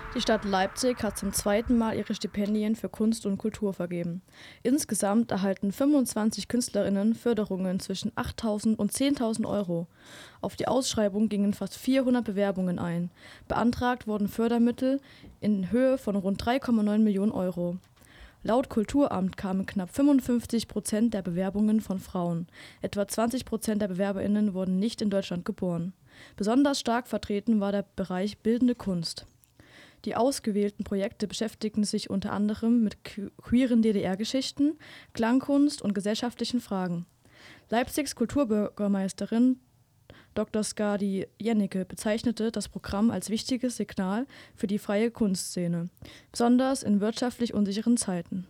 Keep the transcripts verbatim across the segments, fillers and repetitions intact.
Die Stadt Leipzig hat zum zweiten Mal ihre Stipendien für Kunst und Kultur vergeben. Insgesamt erhalten fünfundzwanzig KünstlerInnen Förderungen zwischen achttausend und zehntausend Euro. Auf die Ausschreibung gingen fast vierhundert Bewerbungen ein. Beantragt wurden Fördermittel in Höhe von rund drei Komma neun Millionen Euro. Laut Kulturamt kamen knapp fünfundfünfzig Prozent der Bewerbungen von Frauen. Etwa zwanzig Prozent der BewerberInnen wurden nicht in Deutschland geboren. Besonders stark vertreten war der Bereich Bildende Kunst. Die ausgewählten Projekte beschäftigten sich unter anderem mit queeren D D R-Geschichten, Klangkunst und gesellschaftlichen Fragen. Leipzigs Kulturbürgermeisterin Doktor Skadi Jennecke bezeichnete das Programm als wichtiges Signal für die freie Kunstszene, besonders in wirtschaftlich unsicheren Zeiten.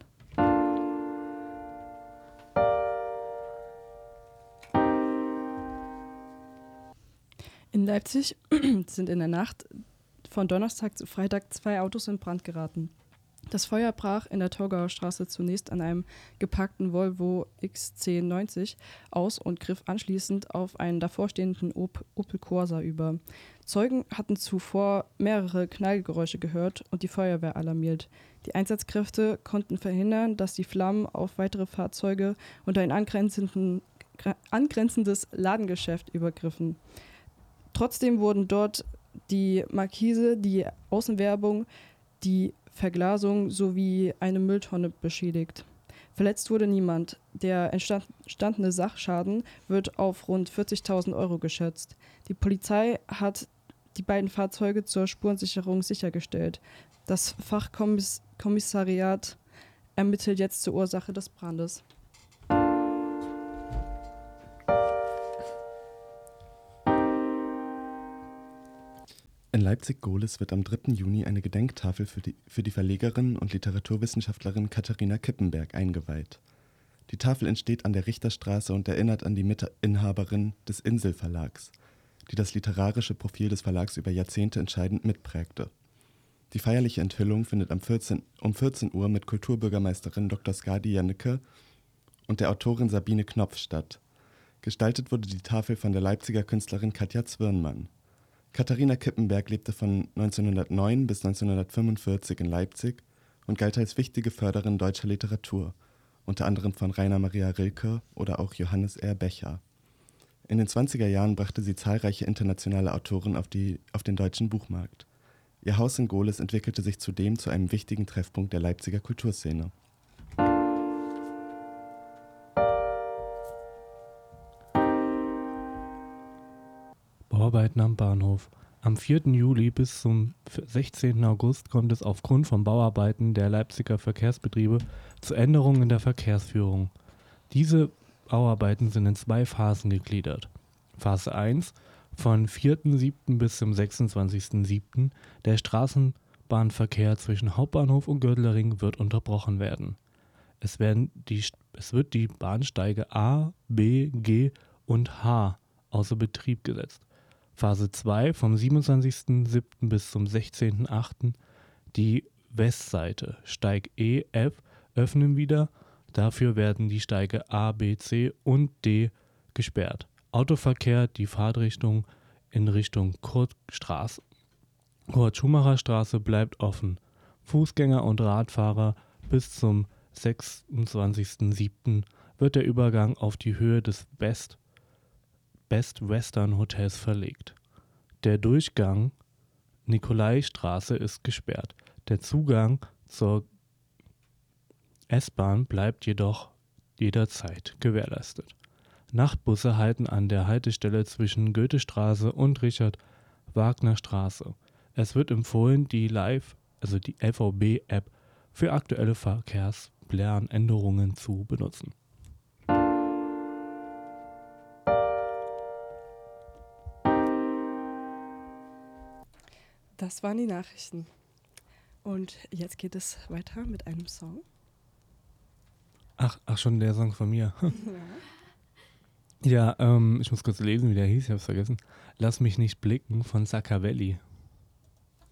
In Leipzig sind in der Nacht von Donnerstag zu Freitag zwei Autos in Brand geraten. Das Feuer brach in der Torgauer Straße zunächst an einem geparkten Volvo X C neunzig aus und griff anschließend auf einen davorstehenden Op- Opel Corsa über. Zeugen hatten zuvor mehrere Knallgeräusche gehört und die Feuerwehr alarmiert. Die Einsatzkräfte konnten verhindern, dass die Flammen auf weitere Fahrzeuge und ein angrenzenden, angrenzendes Ladengeschäft übergriffen. Trotzdem wurden dort die Markise, die Außenwerbung, die Verglasung sowie eine Mülltonne beschädigt. Verletzt wurde niemand. Der entstandene Sachschaden wird auf rund vierzigtausend Euro geschätzt. Die Polizei hat die beiden Fahrzeuge zur Spurensicherung sichergestellt. Das Fachkommissariat ermittelt jetzt zur Ursache des Brandes. In Leipzig-Gohlis wird am dritten Juni eine Gedenktafel für die, für die Verlegerin und Literaturwissenschaftlerin Katharina Kippenberg eingeweiht. Die Tafel entsteht an der Richterstraße und erinnert an die Mitinhaberin des Insel-Verlags, die das literarische Profil des Verlags über Jahrzehnte entscheidend mitprägte. Die feierliche Enthüllung findet am vierzehn, um vierzehn Uhr mit Kulturbürgermeisterin Doktor Skadi Jennecke und der Autorin Sabine Knopf statt. Gestaltet wurde die Tafel von der Leipziger Künstlerin Katja Zwirnmann. Katharina Kippenberg lebte von neunzehnhundertneun bis neunzehnhundertfünfundvierzig in Leipzig und galt als wichtige Förderin deutscher Literatur, unter anderem von Rainer Maria Rilke oder auch Johannes R. Becher. In den zwanziger Jahren brachte sie zahlreiche internationale Autoren auf, die, auf den deutschen Buchmarkt. Ihr Haus in Gohlis entwickelte sich zudem zu einem wichtigen Treffpunkt der Leipziger Kulturszene. Bauarbeiten am Bahnhof. Am vierten Juli bis zum sechzehnten August kommt es aufgrund von Bauarbeiten der Leipziger Verkehrsbetriebe zu Änderungen in der Verkehrsführung. Diese Bauarbeiten sind in zwei Phasen gegliedert. Phase eins von vierten siebten bis zum sechsundzwanzigsten siebten Der Straßenbahnverkehr zwischen Hauptbahnhof und Gördlering wird unterbrochen werden. Es, werden die, es wird die Bahnsteige A, B, G und H außer Betrieb gesetzt. Phase zwei vom siebenundzwanzigsten siebten bis zum sechzehnten achten Die Westseite, Steig E, F, öffnen wieder. Dafür werden die Steige A, B, C und D gesperrt. Autoverkehr, die Fahrtrichtung in Richtung Kurtstraße, Kurt-Schumacher-Straße bleibt offen. Fußgänger und Radfahrer bis zum sechsundzwanzigsten siebten wird der Übergang auf die Höhe des Best Best Western Hotels verlegt. Der Durchgang Nikolaistraße ist gesperrt. Der Zugang zur S-Bahn bleibt jedoch jederzeit gewährleistet. Nachtbusse halten an der Haltestelle zwischen Goethestraße und Richard-Wagner-Straße. Es wird empfohlen, die Live, also die L V B-App für aktuelle Verkehrsplanänderungen zu benutzen. Das waren die Nachrichten. Und jetzt geht es weiter mit einem Song. Ach, ach schon der Song von mir. Ja, ja ähm, ich muss kurz lesen, wie der hieß, ich hab's vergessen. Lass mich nicht blicken von Saccavelli.